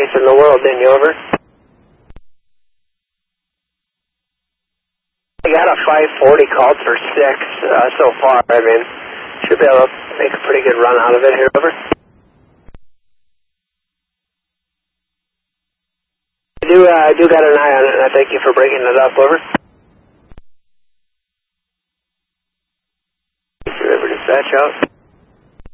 chance in the world, didn't you, over? I got a 540 called for 6 so far. I mean, should be able to make a pretty good run out of it here, over. I do got an eye on it, and I thank you for bringing it up, over. Thank you, River Dispatch out.